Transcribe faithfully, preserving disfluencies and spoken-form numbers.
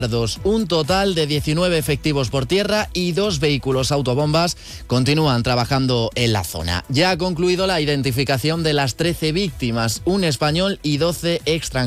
Un total de diecinueve efectivos por tierra y dos vehículos autobombas continúan trabajando en la zona. Ya ha concluido la identificación de las trece víctimas, un español y doce extranjeros.